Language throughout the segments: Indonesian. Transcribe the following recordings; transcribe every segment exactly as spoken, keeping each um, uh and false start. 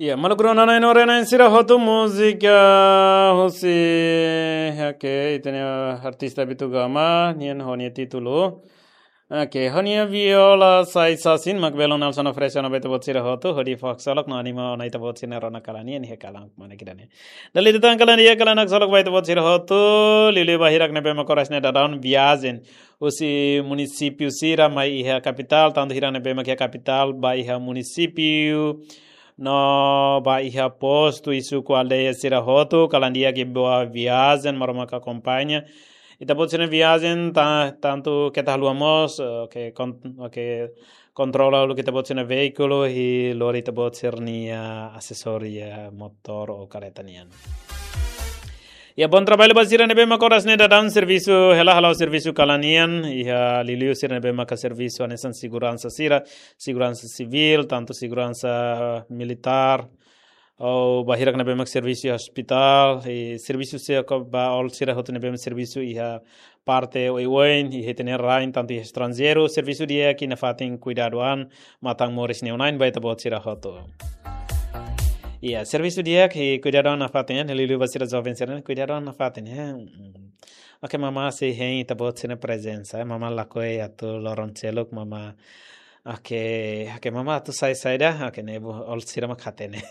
Iya, malgrona na inorena insira hotu música hosi hake itene artista bitu gama nien honia titulo. Oke, honia viola sai sasin makbelon alsona fresona beto botsira hotu hodi foxolok no anima onaita botsina rona kalani ni hekalang mana kirane. Dali ditang kalan dia kalan aksolok beto botsira hotu lili bahirak nebe makorasne dadaun viajen. Usi município sira mai iha capital tanto hirane nebe makia capital ba iha município no ba iha posto isu ku aldeia sira hotu kalandia que boa viagem maroma que acompanha e tá pode ser viagem tá, tanto que tá luamos que que controla o que tá pode ser veículo e lori tá pode ser nia assessoria motor ou careta nian. Ya bon trabalho basira nebe makoras ne dadan serviço hela hela serviço kalanian ia liliu sira nebe maka serviço anesan segurança sira segurança civil tanto segurança militar ou bahirak nebe mak serviço hospital e serviço se ba all sira hot nebe serviço ia parte o iwen e tener rain tanto estrangeiro serviço dia aqui na fatin cuidadoan matang moris neonain baita bot sira hoto. Iya, serviço dia que cuidaram na faten, ele leva ser jovem ser, cuidaram na faten, é. Oke mama se hein tá bot ser presença, mama la coi atu loroncelok mama. Oke, oke mama tu sai sai dah, oke ne ol sira ma khate ne.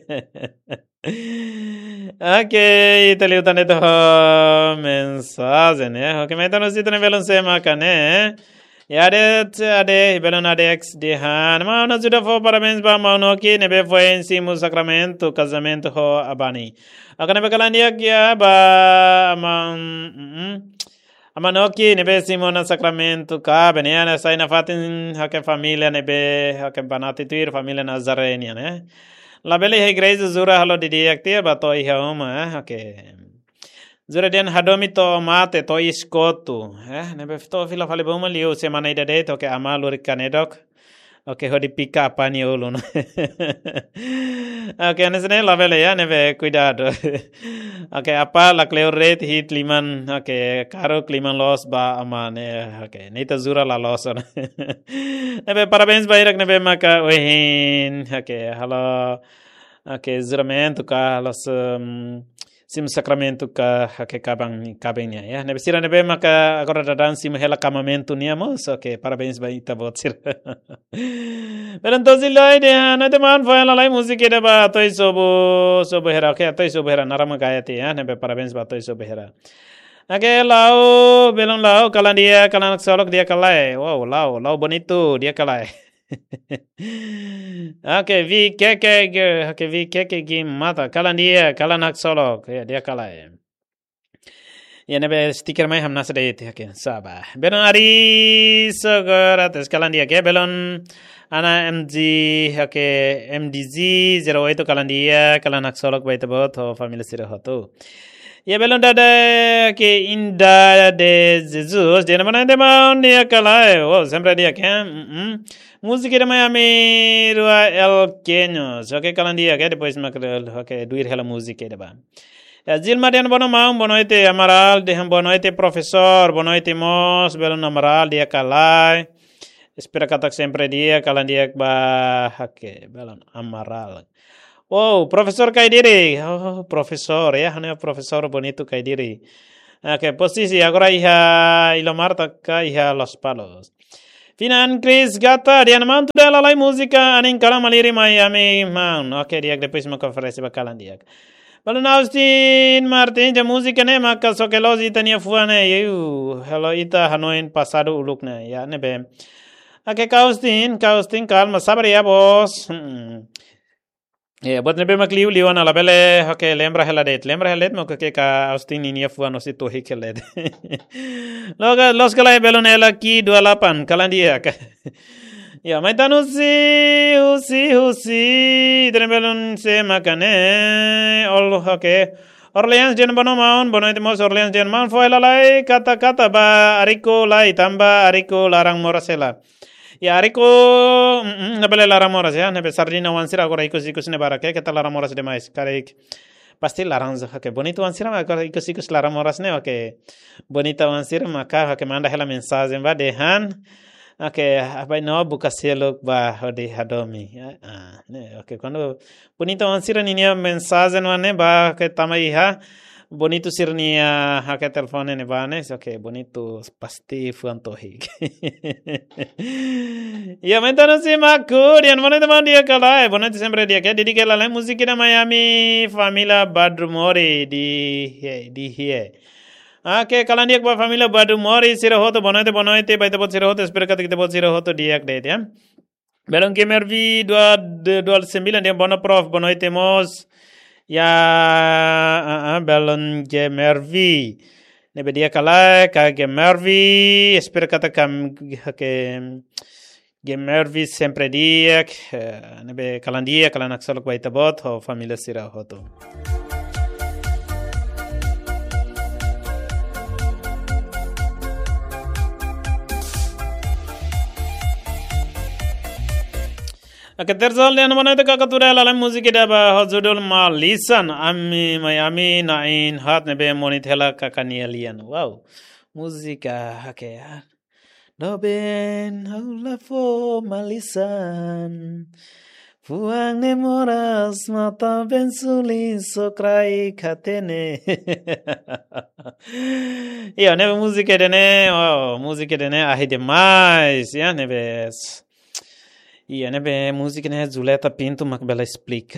Oke, itu liutan itu mensagem, né? Oke, mas então nós itane velon se makane. Yadet ade belon adex de han ma na juda fo parabéns ba ma no ki nebe foi em cima sacramento casamento ho abani akane be kalandia kia ba ma ama no ki nebe simo na sacramento ka beniana sai na fatin hake família nebe hake banati tuir família nazarenia né la bele he igreja zura halo didi aktia ba to i homa hake Zura den hadomi to mate to iskotu eh nebe to fila fale boma liu semana ida de to ke amalu rikanedok oke hodi pika pani ulun oke nesne lavele ya nebe cuidado oke apa la cleoret hit liman oke caro kliman los ba amane oke nita zura la los nebe parabéns ba irak nebe maka ohin oke halo oke zuramento ka los um, sim sacramento ka que cabang cabenya ya nebe sira nebe maka agora dadan sim hela camamento niamos okay parabéns ba ita botsir pero entonces lo ide na de man foi la música de ba toi sobo sobo hera okay toi sobo hera narama gayati ya nebe parabéns ba toi sobo hera okay lao belum lao kalan dia kalan solok dia kalai wow lao lao bonito dia kalai Oke, vi keke oke vi keke gim mata kalan dia kalan ak solok ya dia kalai. Ya nebe stiker mai hamna sade ite oke saba. Belon ari sogora tes kalan dia ke belon ana mg oke mdz zero itu kalan dia kalan ak solok baita bot ho family sira hoto. Ya belon dada ke inda de Jesus dia mana de mau dia kalai. Oh, sempre dia ke. Mm Música de Miami Rua El Queños. Ok, calandia, ok, depois macrel, ok, duir hela música de ba. Zil Mariano bono mau, boa noite Amaral, de boa noite professor, boa noite mos, belo Amaral, dia calai. Espera que tak sempre dia, calandia ba, ok, belo Amaral. Oh, professor Kaidiri, oh, professor, ya, né, professor bonito Kaidiri. Ok, posisi, agora iha Ilomar tak iha Los Palos. Finan Chris Gata dian man tu dela lai música anin kala maliri Miami man oke dia depois me conferência bakalan dia Balon Austin Martin ja música ne maka sokelozi tania fuane eu hello ita hanoin passado uluk ne ya nebe oke Kaustin Kaustin calma sabar ya bos Yeah, buat nebe makliu liwan ala bele oke lembra heladet lembra helet mo ke ka Austin inia fuano si to hikelet loga los kala belon ela ki delapan kalandia ka ya maitanu si usi usi drebelon se makane ol oke Orleans jen bono maun bono itu mos Orleans jen maun foela lai kata kata ba ariko lai tamba ariko larang morasela Ya ariko nabele larang moras ya nebe sardina wansira agora ikos ikos ne barake que tal larang moras demais karek pasti larang que bonito wansira agora ikos ikos larang moras ne que bonita wansira maka que manda hela mensagem va dehan Okay, apa no buka selok ba hodi hadomi. Ah, né, okay, quando bonito ansira ninia mensagem no né ba que tamai ha bonito sirnia ha que telefone ne ba né, okay, bonito pasti fuantohi. Ya mentano si makur, yan bonito man dia kala, bonito sempre dia que dedique la música da Miami família Badrumori di di here. Ah, que kalandi ak ba família badu mori sira hoto bonoite bonoite baita bot sira hoto espero que te bot sira hoto diak de ya. Belon que mervi doa doa sembilan dia bono prof bonoite mos ya ah belon que mervi ne bedia kala ka que mervi espero que te cam que que mervi sempre diak ne be kalandi kalanak salok baita bot ho família sira hoto. Oke, terzal dan mana itu kakak tuh dalam musik kita bah judul Malisan ami Miami nain hat nebe monit hela kakak nialian. Wow, musika oke ya. Doben haula fo Malisan. Fuang ne moras mata bensuli sokrai katene. Iya, nebe musika dene, wow, musika dene ahi demais, ya nebe. E né bem música né Zuleta Pinto uma bela explica.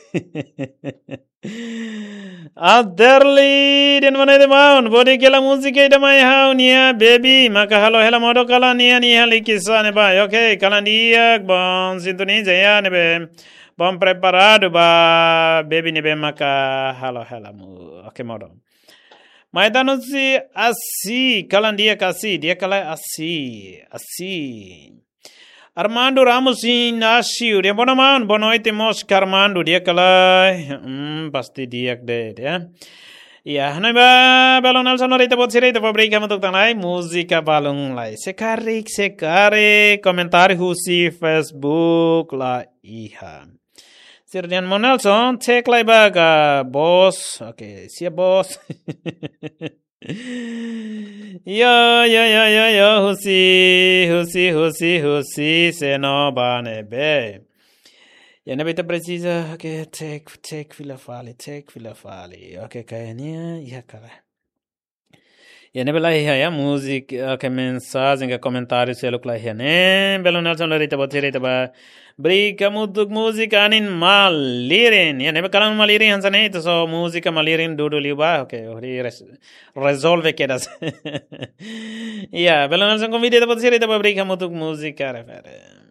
Aderli den mana de maun bodi kela música de mai haunia baby maka halo hela modo kala nia ni hali kisa ne ba okay kala dia bom sintonia jaya ne be bom preparado ba baby ne be maka halo hela mu okay modo Maidano si assim kala dia kasi dia kala assim assim Armando Ramos Inácio, dia boa man, boa noite mosca Armando, dia kala, hmm, pasti dia deh, ya. Ya, nah ba, balon Nelson norita buat sirita pabrik kamu untuk tanai musika balung lai. Sekari, sekari, komentar husi Facebook la iha. Sirdian Mon Nelson, cek lai baga, bos, oke, siap bos. Yo, yo, yo, yo, yo, husi, husi, husi, husi, se no bane be. Ya nabi ta precisa que tek, tek fila fali, tek fila fali. Ok, kayaknya, ya kala. Ya nabi lah ya, música, que mensagem, que comentário, se lo ya ne, belo Nelson lorita botirita ba. Briga mutuk música anin malirin. Ya nabi kalang malirin hansane itu so música malirin dulu liba. Ok, ori resolve quedas. Ya, belo Nelson convida botirita ba briga mutuk música refere.